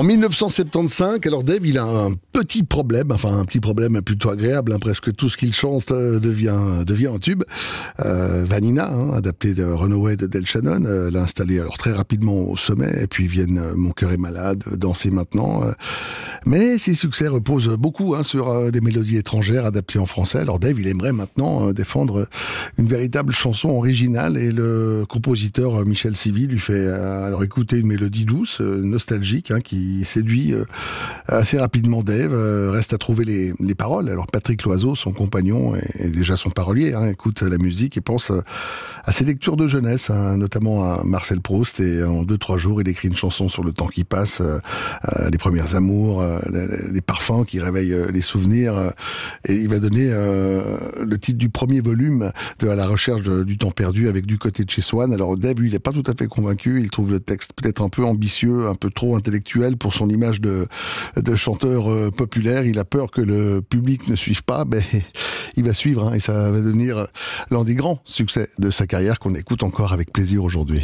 En 1975, alors Dave, il a un petit problème plutôt agréable, presque tout ce qu'il chante devient un tube. Vanina, adapté de Runaway de Del Shannon, l'a installé alors très rapidement au sommet, et puis viennent Mon cœur est malade, Danser maintenant. Mais ses succès reposent beaucoup sur des mélodies étrangères adaptées en français. Alors Dave, il aimerait maintenant défendre une véritable chanson originale, et le compositeur Michel Civy lui fait alors écouter une mélodie douce, nostalgique, qui séduit assez rapidement Dave. Reste à trouver les paroles. Alors Patrick Loiseau, son compagnon et déjà son parolier, écoute la musique et pense à ses lectures de jeunesse, notamment à Marcel Proust, et en 2-3 jours il écrit une chanson sur le temps qui passe, les premières amours, les parfums qui réveillent les souvenirs, et il va donner le titre du premier volume de À la recherche du temps perdu, avec Du côté de chez Swann. Alors Dave, lui, il est pas tout à fait convaincu, il trouve le texte peut-être un peu ambitieux, un peu trop intellectuel pour son image de chanteur populaire. Il a peur que le public ne suive pas, mais il va suivre, et ça va devenir l'un des grands succès de sa carrière, qu'on écoute encore avec plaisir aujourd'hui.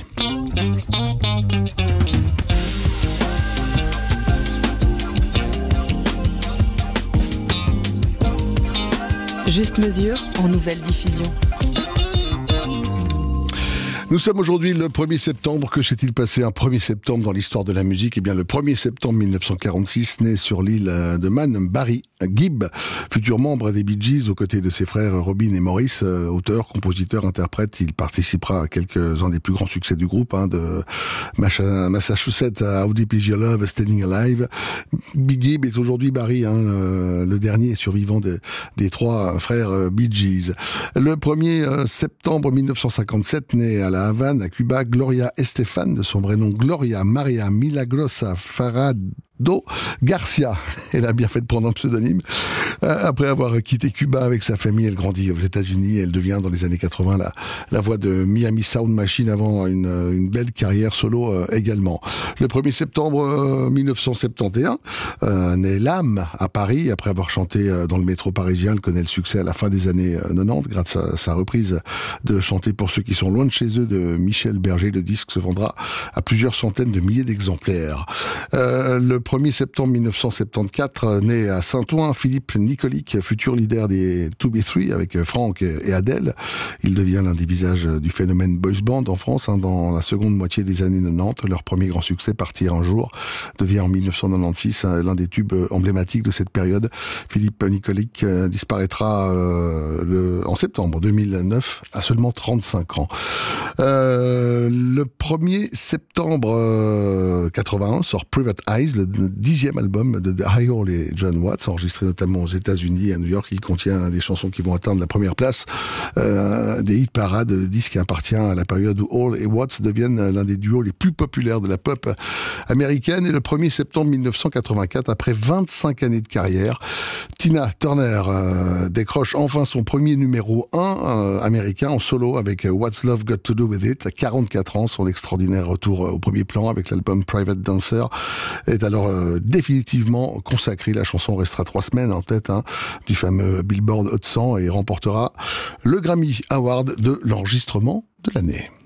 Juste Mesure en nouvelle diffusion. Nous sommes aujourd'hui le 1er septembre. Que s'est-il passé un 1er septembre dans l'histoire de la musique ? Eh bien, le 1er septembre 1946, naît sur l'île de Man, Barry Gibb, futur membre des Bee Gees, aux côtés de ses frères Robin et Maurice, auteur, compositeur, interprète. Il participera à quelques-uns des plus grands succès du groupe, de Massachusetts à How Deep Is Your Love, Standing Alive. Bee Gibb est aujourd'hui Barry, le dernier survivant des 3 frères Bee Gees. Le 1er septembre 1957, naît à La Havane, à Cuba, Gloria Estefan, de son vrai nom Gloria Maria Milagrosa Farado Garcia. Elle a bien fait de prendre un pseudonyme. Après avoir quitté Cuba avec sa famille, elle grandit aux États-Unis. Elle devient dans les années 80 la voix de Miami Sound Machine, avant une belle carrière solo également. Le 1er septembre 1971, naît L'âme à Paris. Après avoir chanté dans le métro parisien, elle connaît le succès à la fin des années 90 grâce à sa reprise de Chanter pour ceux qui sont loin de chez eux de Michel Berger. Le disque se vendra à plusieurs centaines de milliers d'exemplaires. Le 1er septembre 1974, né à Saint-Ouen, Philippe Nicolic, futur leader des 2B3 avec Franck et Adèle. Il devient l'un des visages du phénomène boys band en France, dans la seconde moitié des années 90. Leur premier grand succès, Partir un jour, devient en 1996 l'un des tubes emblématiques de cette période. Philippe Nicolic disparaîtra en septembre 2009 à seulement 35 ans. Le 1er septembre 81 sort Private Eyes, le 10e album de Harry Hall et John Watts, enregistré notamment aux États-Unis et à New York. Il contient des chansons qui vont atteindre la première place des hit parades. Le disque appartient à la période où Hall et Watts deviennent l'un des duos les plus populaires de la pop américaine. Et le 1er septembre 1984, après 25 années de carrière, Tina Turner décroche enfin son premier numéro 1 américain en solo avec What's Love Got to Do With It. À 44 ans, son extraordinaire retour au premier plan avec l'album Private Dancer est alors définitivement consacré. La chanson restera 3 semaines en tête du fameux Billboard Hot 100 et remportera le Grammy Award de l'enregistrement de l'année.